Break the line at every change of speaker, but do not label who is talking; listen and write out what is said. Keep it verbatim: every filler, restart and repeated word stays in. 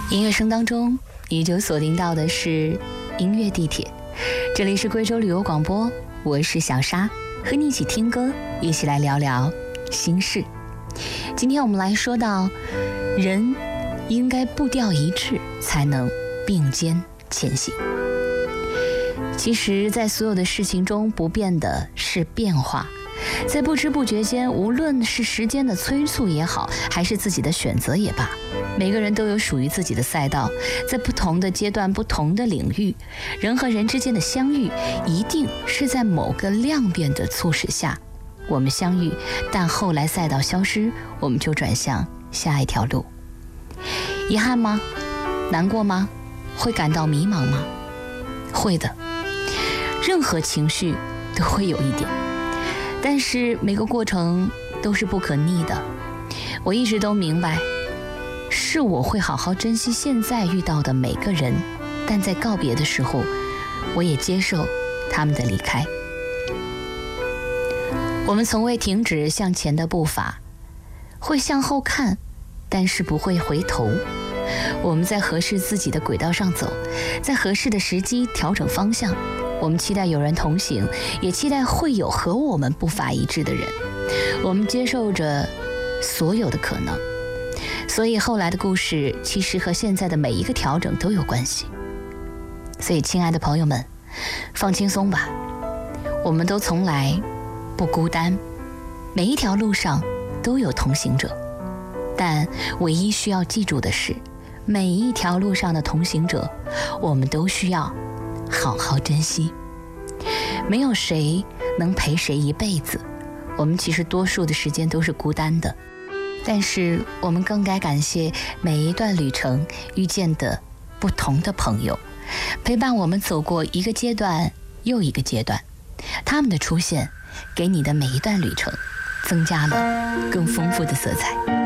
音乐声当中，你就锁定到的是音乐地铁。这里是贵州旅游广播，我是小沙，和你一起听歌，一起来聊聊心事。今天我们来说到，人应该步调一致，才能并肩前行。其实，在所有的事情中，不变的是变化。在不知不觉间，无论是时间的催促也好，还是自己的选择也罢，每个人都有属于自己的赛道。在不同的阶段、不同的领域，人和人之间的相遇，一定是在某个量变的促使下，我们相遇，但后来赛道消失，我们就转向下一条路。遗憾吗？难过吗？会感到迷茫吗？会的，任何情绪都会有一点。但是每个过程都是不可逆的。我一直都明白，是我会好好珍惜现在遇到的每个人，但在告别的时候，我也接受他们的离开。我们从未停止向前的步伐，会向后看，但是不会回头。我们在合适自己的轨道上走，在合适的时机调整方向。我们期待有人同行，也期待会有和我们步伐一致的人。我们接受着所有的可能，所以后来的故事其实和现在的每一个调整都有关系。所以亲爱的朋友们，放轻松吧，我们都从来不孤单，每一条路上都有同行者。但唯一需要记住的是，每一条路上的同行者，我们都需要好好珍惜。没有谁能陪谁一辈子，我们其实多数的时间都是孤单的，但是我们更该感谢每一段旅程遇见的不同的朋友，陪伴我们走过一个阶段又一个阶段。他们的出现给你的每一段旅程增加了更丰富的色彩。